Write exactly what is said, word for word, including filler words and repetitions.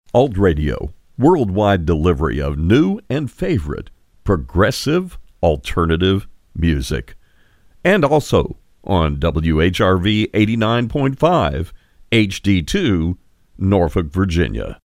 Alt Radio, worldwide delivery of new and favorite progressive alternative music. And also on W H R V eighty-nine point five H D two, Norfolk, Virginia.